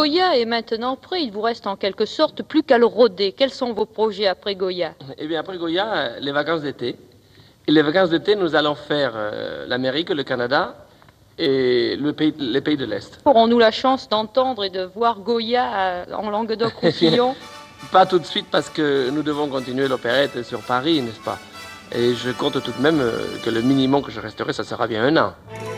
Goya est maintenant prêt. Il vous reste en quelque sorte plus qu'à le roder. Quels sont vos projets après Goya? Eh bien, après Goya, les vacances d'été. Et les vacances d'été, nous allons faire l'Amérique, le Canada et les pays de l'Est. Aurons-nous la chance d'entendre et de voir Goya en Languedoc-Roussillon? Pas tout de suite parce que nous devons continuer l'opérette sur Paris, n'est-ce pas? Et je compte tout de même que le minimum que je resterai, ça sera bien 1 an.